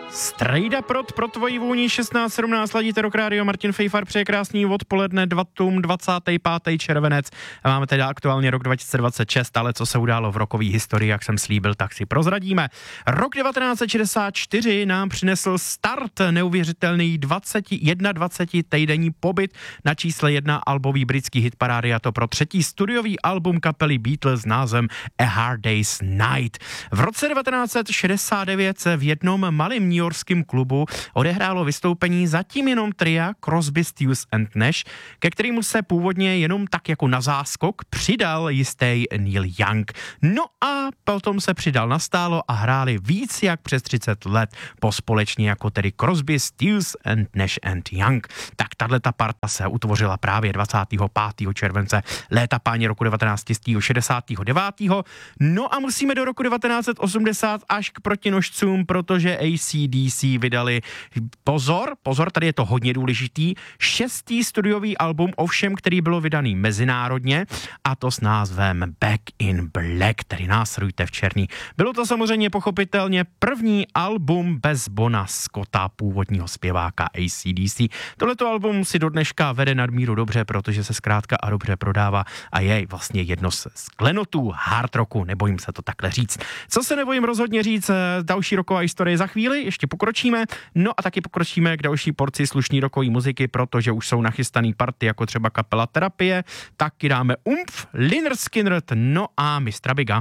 Strejda pro tvoji vůni 16:17 ladíte Rock Radio, Martin Fejfar přeje krásný odpoledne, 25. červenec. A máme teda aktuálně rok 2026, ale co se událo v rockové historii, jak jsem slíbil, tak si prozradíme. Rok 1964 nám přinesl start neuvěřitelný 21 týdenní pobyt na čísle 1 albový britský hitparády, a to pro třetí studiový album kapely Beatles s názvem A Hard Day's Night. V roce 1969 se v jednom malém newyorském klubu odehrálo vystoupení zatím jenom tria Crosby, Stills and Nash, ke kterému se původně jenom tak jako na záskok přidal jistý Neil Young. No a potom se přidal nastálo a hráli víc jak přes 30 let společně jako tedy Crosby, Stills and Nash and Young. Tak tato parta se utvořila právě 25. července léta páně roku 1969. No a musíme do roku 1980 až k protinožcům, protože AC/DC vydali, pozor, tady je to hodně důležitý, 6. studiový album, ovšem, který bylo vydaný mezinárodně, a to s názvem Back in Black, tedy Následujte v černý. Bylo to samozřejmě pochopitelně první album bez Bona Scotta, původního zpěváka AC/DC. Tohleto album si do dneška vede nadmíru dobře, protože se zkrátka a dobře prodává a je vlastně jedno z klenotů hard rocku, nebojím se to takhle říct. Co se nebojím rozhodně říct, další rocková historie za chvíli, ještě pokročíme, no a taky pokročíme k další porci slušný rockové muziky, protože už jsou nachystaný party, jako třeba kapela Terapie, taky dáme Umf, Lynyrd Skynyrd, no a Mistra Biga.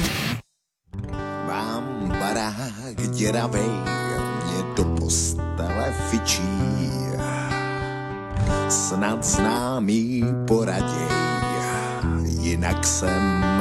Mám barák děravej, mě do postele fičí, snad známý poraděj, jinak jsem